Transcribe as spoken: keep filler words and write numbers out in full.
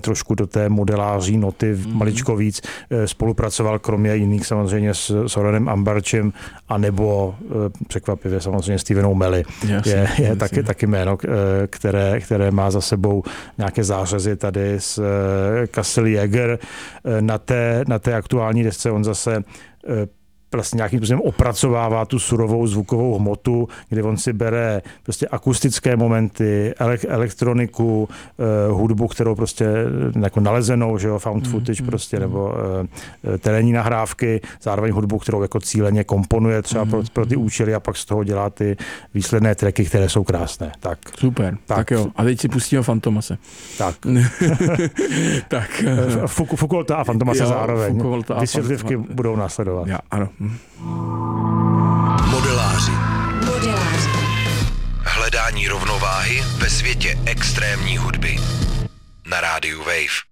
trošku do té modeláří noty mm. maličko víc. Spolupracoval kromě jiných samozřejmě s Sorenem Ambarčem a nebo překvapivě samozřejmě Steven O'Malley. Jasně, je je taky, taky jméno, které, které má za sebou nějaké zářezy tady s Kassel Jäger. Na té, na té aktuální desce on zase vlastně nějakým způsobem opracovává tu surovou zvukovou hmotu, kdy on si bere prostě akustické momenty, elektroniku, uh, hudbu, kterou prostě jako nalezenou, že jo, found footage mm, prostě, mm. nebo uh, terénní nahrávky, zároveň hudbu, kterou jako cíleně komponuje třeba mm, pro, pro ty účely a pak z toho dělá ty výsledné tracky, které jsou krásné. Tak. Super, tak, tak jo. A teď si pustíme Fantomase. Tak. tak. Foucaulta a Fantomase zároveň. Foucaulta a Vysvětlivky Fantomase. budou následovat. Já, ano. Modeláři. Modeláři. Hledání rovnováhy ve světě extrémní hudby. Na rádiu Wave.